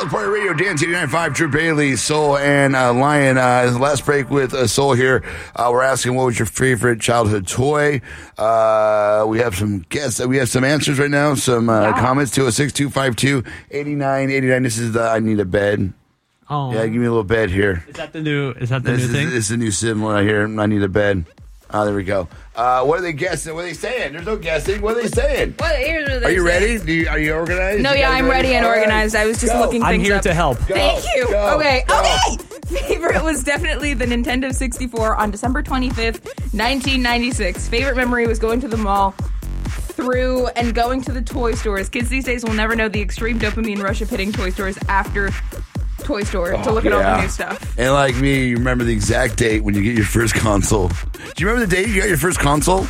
South Party Radio, Dance 89.5, Drew Bailey, Soul, and Lion. Last break with Soul here. We're asking what was your favorite childhood toy. We have some guests. We have some answers right now, some comments. 206-252-8989. This is the I Need a Bed. Oh. Yeah, give me a little bed here. Is that the new thing? This is the new symbol right here. I need a bed. Oh, there we go. What are they guessing? What are they saying? There's no guessing. What are they saying? Are you ready? Are you organized? No, yeah, I'm ready and organized. I was just looking things up. I'm here to help. Thank you. Go. Okay. Favorite was definitely the Nintendo 64 on December 25th, 1996. Favorite memory was going to the mall through and going to the toy stores. Kids these days will never know the extreme dopamine rush of hitting toy stores after Toy Store to look at all the new stuff. And like me, you remember the exact date when you get your first console. Do you remember the date you got your first console?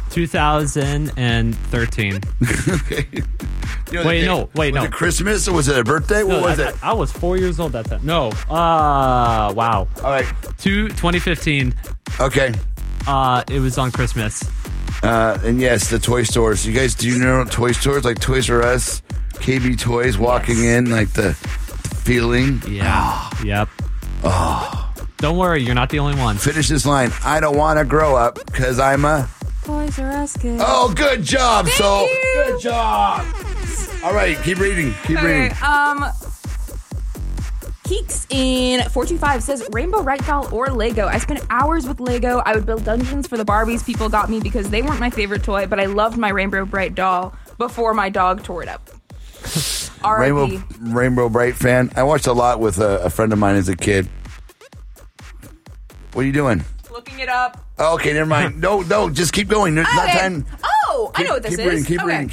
2013. Okay. Wait, no. Was it Christmas or was it a birthday? What was it? I was 4 years old that time. No. Wow. All right. 2015. Okay. It was on Christmas. And yes, the toy stores. You guys, do you know toy stores like Toys R Us, KB Toys, walking in, like the feeling? Yeah. Yep. Oh. Don't worry, you're not the only one. Finish this line. I don't want to grow up because I'm a Toys R Us kid. Oh, good job, Thank Soul. you. Good job. All right, keep reading. Keep reading. Keeks in 425 says Rainbow Bright Doll or Lego. I spent hours with Lego. I would build dungeons for the Barbies people got me because they weren't my favorite toy, but I loved my Rainbow Bright Doll before my dog tore it up. Rainbow Bright fan. I watched a lot with a friend of mine as a kid. What are you doing? Looking it up. Oh, okay, never mind. No, just keep going. There's not time. Oh, I know what this is. Keep reading.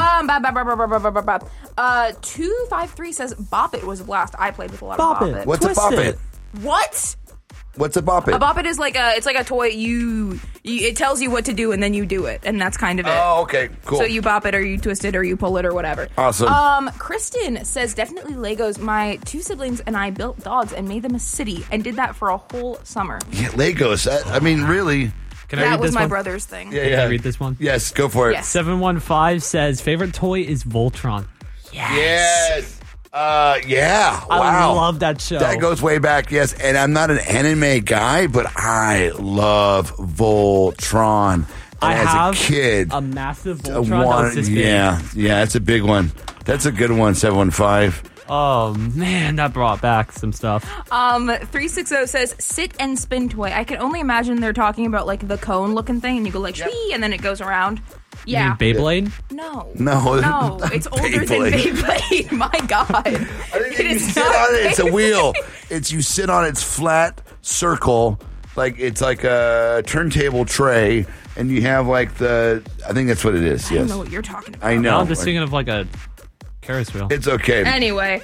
253 says Bop It was a blast. I played with a lot of Bop It. What's a Bop It? What? What's a Bop It? A Bop It is like a toy. It tells you what to do and then you do it, and that's kind of it. Oh, okay, cool. So you bop it or you twist it or you pull it or whatever. Awesome. Kristen says definitely Legos. My two siblings and I built dogs and made them a city and did that for a whole summer. Yeah, Legos. I mean, really. Can I read that was this my one? brother's thing. Yeah. Can I read this one? Yes, go for it. Yes. 715 says favorite toy is Voltron. Yes. Yeah. Wow. I love that show. That goes way back, yes. And I'm not an anime guy, but I love Voltron. And as a kid, a massive Voltron. That was this big. Yeah, that's a big one. That's a good one, 715. Oh, man, that brought back some stuff. 360 says sit and spin toy. I can only imagine they're talking about like the cone looking thing and you go like shwee and then it goes around. Yeah. You mean Beyblade? No, it's older than Beyblade. My God. I think you sit on it. It's a wheel. You sit on its flat circle, like it's like a turntable tray, and you have like I think that's what it is. I don't know what you're talking about. I know. No, I'm just thinking of like a Ferris wheel. It's okay. Anyway,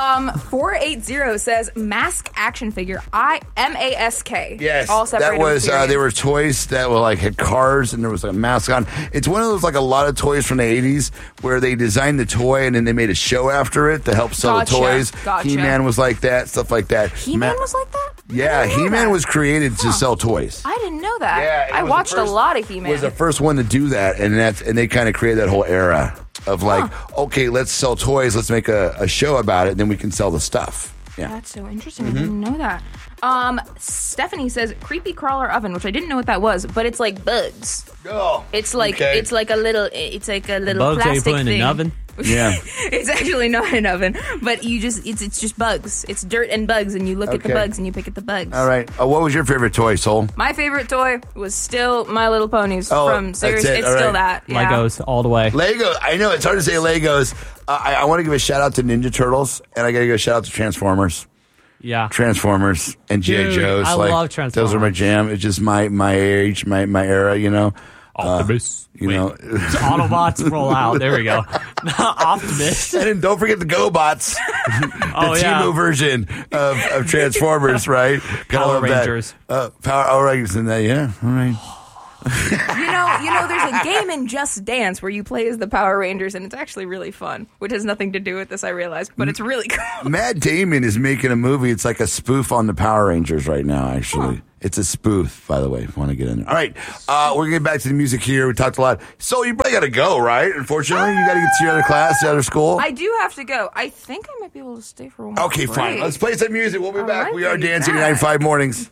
480 says mask action figure. MASK. Yes, all separated. that was they were toys that were like had cars and there was like a mask on. It's one of those like a lot of toys from the 80s where they designed the toy and then they made a show after it to help sell the toys. Gotcha. He-Man was like that, stuff like that. He-Man was like that? Yeah, He-Man was created to sell toys. I didn't know that. Yeah, I watched a lot of He-Man. Was the first one to do that, and they kind of created that whole era of like, okay, let's sell toys, let's make a show about it, and then we can sell the stuff. Yeah, that's so interesting. I didn't know that. Stephanie says creepy crawler oven, which I didn't know what that was, but it's like bugs. Oh, it's like it's like a little bugs plastic you put in thing. an oven. Yeah, it's actually not an oven, but it's just bugs. It's dirt and bugs, and you look at the bugs and you pick at the bugs. All right. What was your favorite toy, Soul? My favorite toy was still My Little Ponies from series. That's it. It's All still right. that. Yeah. Legos all the way. Lego. I know it's hard to say Legos. I want to give a shout out to Ninja Turtles, and I got to give a shout out to Transformers. Yeah, Transformers and G.I. Joes. I love Transformers. Those are my jam. It's just my age, my era. You know. Optimus. Know, Autobots roll out. There we go. Optimus. And then don't forget the GoBots, the Timo version of Transformers, right? Power Rangers. Power Rangers and that. Yeah, all right. There's a game in Just Dance where you play as the Power Rangers, and it's actually really fun, which has nothing to do with this, I realized, but it's really cool. Matt Damon is making a movie. It's like a spoof on the Power Rangers right now, actually. Huh. It's a spoof, by the way, if you want to get in there. All right, we're going to get back to the music here. We talked a lot. So you probably got to go, right? Unfortunately, you got to get to your other class, your other school. I do have to go. I think I might be able to stay for one more Okay, break. fine. Let's play some music. We'll be All back. right, We are we'll be Dancing back. 95 Mornings.